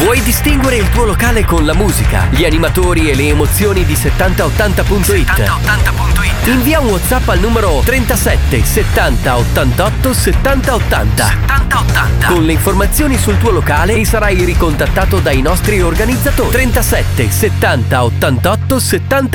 Vuoi distinguere il tuo locale con la musica, gli animatori e le emozioni di 7080.it? Invia un WhatsApp al numero 37 70 88 70 80 con le informazioni sul tuo locale e sarai ricontattato dai nostri organizzatori. 37 70 88 70